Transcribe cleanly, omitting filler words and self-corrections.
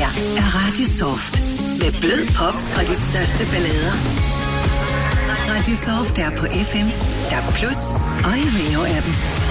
her er Radio Soft. Med blød pop og de største ballader. Radio Soft er på FM, DAB+ og i Rio-appen.